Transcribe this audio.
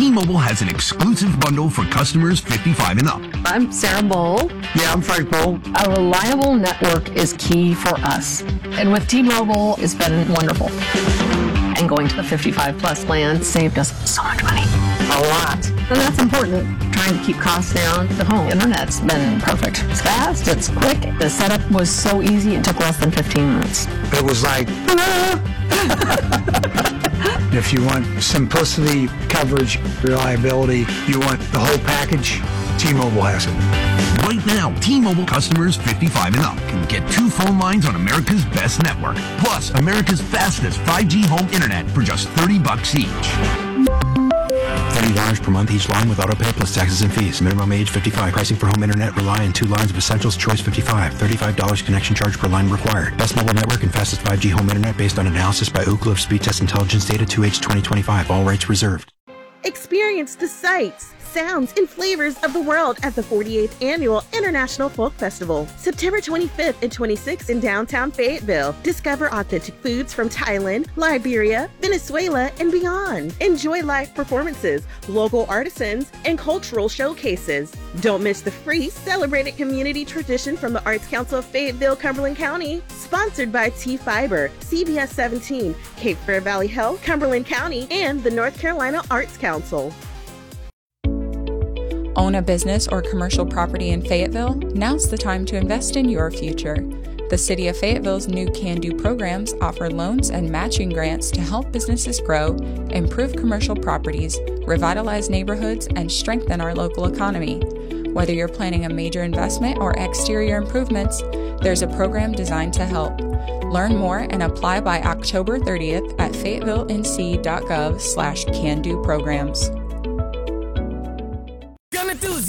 T-Mobile has an exclusive bundle for customers 55 and up. I'm Sarah Bowl. Yeah, I'm Frank Bowl. A reliable network is key for us. And with T-Mobile, it's been wonderful. And going to the 55 plus plan saved us so much money. A lot. And that's important. Trying to keep costs down. The home internet's been perfect. It's fast, it's quick. The setup was so easy, it took less than 15 minutes. It was like, if you want simplicity, coverage, reliability, you want the whole package, T-Mobile has it. Right now, T-Mobile customers 55 and up can get 2 phone lines on America's best network, plus America's fastest 5G home internet for just $30 each. $30 per month each line with autopay plus taxes and fees. Minimum age 55. Pricing for home internet rely on 2 lines of Essentials Choice 55. $35 connection charge per line required. Best mobile network and fastest 5G home internet based on analysis by Ookla of Speed Test Intelligence data 2H 2025. All rights reserved. Experience the sights, sounds, and flavors of the world at the 48th Annual International Folk Festival, September 25th and 26th in downtown Fayetteville. Discover authentic foods from Thailand, Liberia, Venezuela, and beyond. Enjoy live performances, local artisans, and cultural showcases. Don't miss the free Celebrated Community Tradition from the Arts Council of Fayetteville, Cumberland County. Sponsored by T-Fiber, CBS 17, Cape Fear Valley Health, Cumberland County, and the North Carolina Arts Council. Own a business or commercial property in Fayetteville? Now's the time to invest in your future. The City of Fayetteville's new Can Do programs offer loans and matching grants to help businesses grow, improve commercial properties, revitalize neighborhoods, and strengthen our local economy. Whether you're planning a major investment or exterior improvements, there's a program designed to help. Learn more and apply by October 30th at fayetteville.nc.gov/can-do programs.